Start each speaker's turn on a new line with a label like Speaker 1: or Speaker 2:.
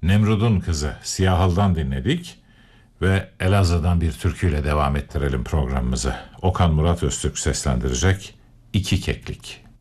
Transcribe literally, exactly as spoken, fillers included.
Speaker 1: Nemrud'un Kızı Siyahal'dan dinledik ve Elazığ'dan bir türküyle devam ettirelim programımızı. Okan Murat Öztürk seslendirecek İki Keklik.